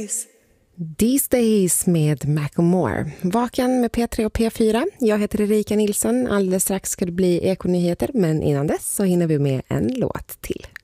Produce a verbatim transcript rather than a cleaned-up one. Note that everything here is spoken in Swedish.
days. These Days med Macklemore. Vaken med P tre och P fyra. Jag heter Erika Nilsson. Alldeles strax ska det bli Ekonyheter, men innan dess så hinner vi med en låt till.